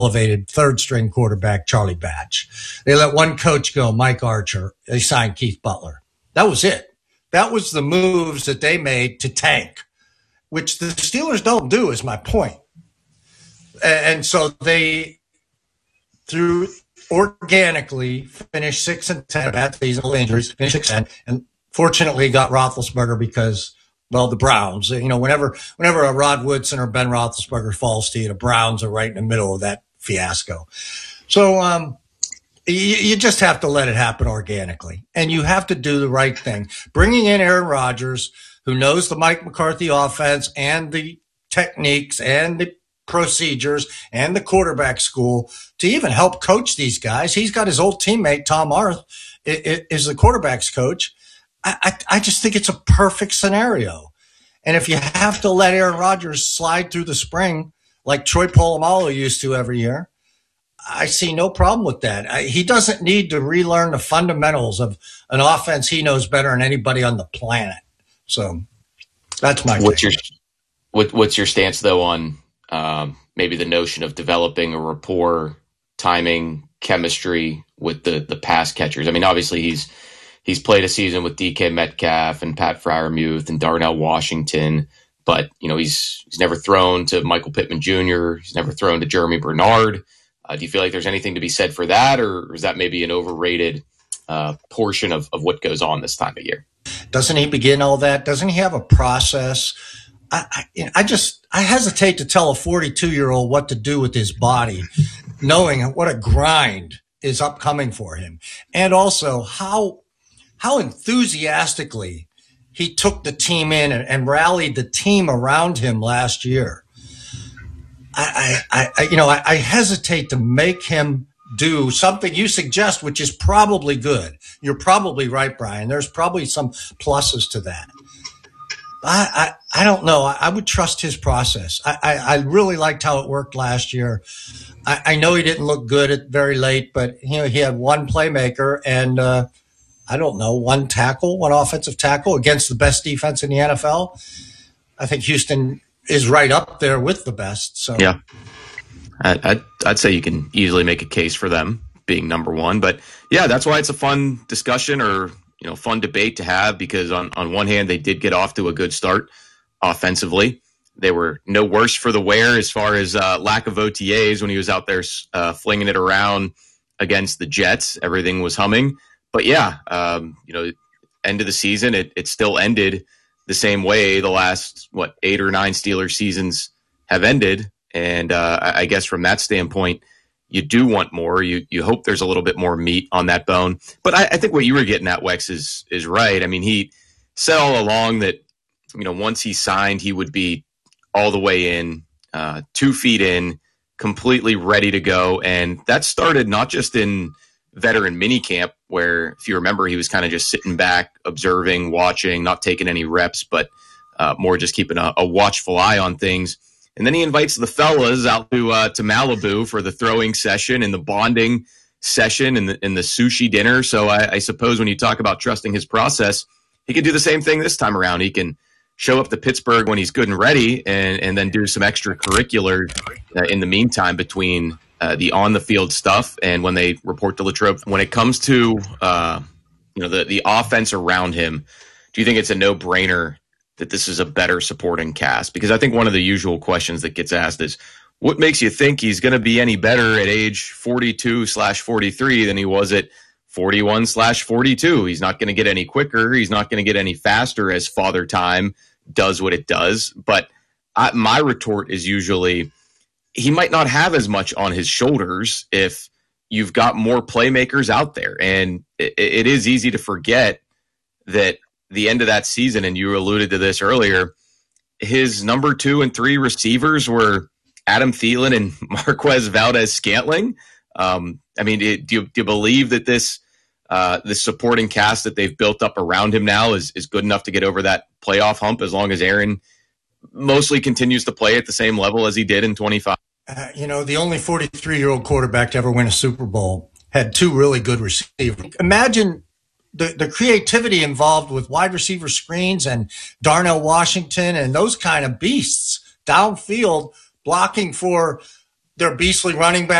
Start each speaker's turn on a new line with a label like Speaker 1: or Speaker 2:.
Speaker 1: elevated third-string quarterback Charlie Batch. They let one coach go, Mike Archer. They signed Keith Butler. That was it. That was the moves that they made to tank, which the Steelers don't do, is my point. And so they, through organically, finished 6-10, bad seasonal injuries, finished 6-10, and fortunately got Roethlisberger because, well, the Browns. You know, whenever a Rod Woodson or Ben Roethlisberger falls to you, the Browns are right in the middle of that fiasco. So you just have to let it happen organically, and you have to do the right thing. Bringing in Aaron Rodgers, who knows the Mike McCarthy offense and the techniques and the procedures and the quarterback school to even help coach these guys. He's got his old teammate, Tom Arth, is the quarterback's coach. I just think it's a perfect scenario. And if you have to let Aaron Rodgers slide through the spring like Troy Polamalu used to every year, I see no problem with that. He doesn't need to relearn the fundamentals of an offense he knows better than anybody on the planet. So that's my take.
Speaker 2: What's your stance, though, on maybe the notion of developing a rapport, timing, chemistry with the pass catchers? I mean, obviously he's played a season with DK Metcalf and Pat Freiermuth and Darnell Washington, but you know he's never thrown to Michael Pittman Jr. He's never thrown to Jeremy Bernard. Do you feel like there's anything to be said for that, or is that maybe an overrated portion of what goes on this time of year?
Speaker 1: Doesn't he begin all that? Doesn't he have a process? I hesitate to tell a 42-year-old what to do with his body, knowing what a grind is upcoming for him, and also how enthusiastically he took the team in and rallied the team around him last year. I hesitate to make him do something you suggest, which is probably good. You're probably right, Brian. There's probably some pluses to that. I don't know. I would trust his process. I really liked how it worked last year. I know he didn't look good at very late, but he had one playmaker and one tackle, one offensive tackle against the best defense in the NFL. I think Houston is right up there with the best. So
Speaker 2: yeah, I'd say you can easily make a case for them being number one. But yeah, that's why it's a fun discussion or fun debate to have, because on one hand they did get off to a good start offensively. They were no worse for the wear as far as lack of OTAs when he was out there flinging it around against the Jets. Everything was humming. But yeah, end of the season, it still ended the same way the last 8 or 9 Steelers seasons have ended, and I guess from that standpoint, you do want more. You hope there's a little bit more meat on that bone. But I think what you were getting at, Wex, is right. I mean, he said all along that once he signed, he would be all the way in, 2 feet in, completely ready to go, and that started not just in veteran minicamp, where, if you remember, he was kind of just sitting back, observing, watching, not taking any reps, but more just keeping a watchful eye on things. And then he invites the fellas out to Malibu for the throwing session and the bonding session and the sushi dinner. So I suppose when you talk about trusting his process, he can do the same thing this time around. He can show up to Pittsburgh when he's good and ready, and then do some extracurriculars in the meantime between the on-the-field stuff and when they report to Latrobe. When it comes to the offense around him, do you think it's a no-brainer that this is a better supporting cast? Because I think one of the usual questions that gets asked is, what makes you think he's going to be any better at age 42/43 than he was at 41/42? He's not going to get any quicker. He's not going to get any faster as Father Time does what it does. But my retort is usually, he might not have as much on his shoulders if you've got more playmakers out there. And it is easy to forget that the end of that season, and you alluded to this earlier, his number 2 and 3 receivers were Adam Thielen and Marquez Valdez-Scantling. Do you believe that this supporting cast that they've built up around him now is good enough to get over that playoff hump, as long as Aaron mostly continues to play at the same level as he did in 25?
Speaker 1: The only 43-year-old quarterback to ever win a Super Bowl had 2 really good receivers. Imagine the creativity involved with wide receiver screens and Darnell Washington and those kind of beasts downfield blocking for their beastly running back.